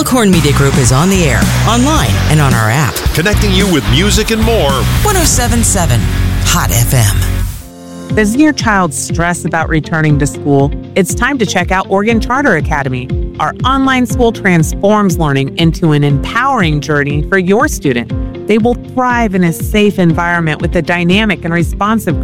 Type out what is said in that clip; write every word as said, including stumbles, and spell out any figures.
Elkhorn Media Group is on the air, online, and on our app. Connecting you with music and more. one oh seven point seven Hot F M. Does your child stress about returning to school? It's time to check out Oregon Charter Academy. Our online school transforms learning into an empowering journey for your student. They will thrive in a safe environment with a dynamic and responsive